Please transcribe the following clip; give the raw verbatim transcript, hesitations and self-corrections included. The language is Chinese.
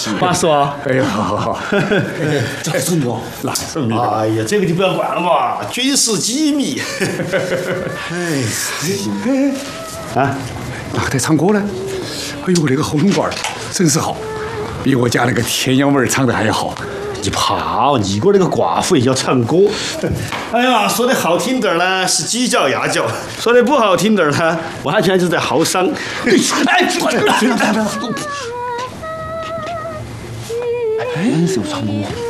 巴适啊！ 哎呀，好好好， 这是你哦， 哪是你？ 哎呀，这个就不要管了嘛，军事机密。哎，啊， 哪在唱歌呢？哎呦，那个喉咙管真是好，比我家那个田阳味唱的还好。 你怕你哥那个寡妇也要唱歌？哎呀，说的好听点呢是鸡叫鸭叫，说的不好听点呢，完全就是在嚎丧。哎， 哎，是有唱歌。